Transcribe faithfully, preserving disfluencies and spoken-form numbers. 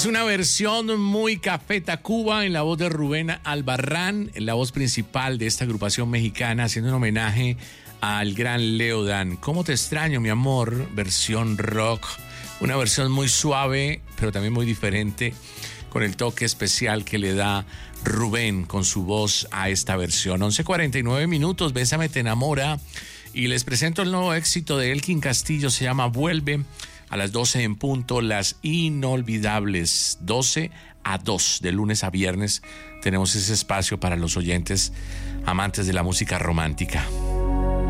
Es una versión muy Café Tacuba en la voz de Rubén Albarrán, la voz principal de esta agrupación mexicana, haciendo un homenaje al gran Leo Dan. ¿Cómo te extraño, mi amor? Versión rock, una versión muy suave, pero también muy diferente, con el toque especial que le da Rubén con su voz a esta versión. once cuarenta y nueve minutos, Bésame te enamora, y les presento el nuevo éxito de Elkin Castillo, se llama Vuelve. A las doce en punto, Las Inolvidables, doce a dos, de lunes a viernes, tenemos ese espacio para los oyentes amantes de la música romántica.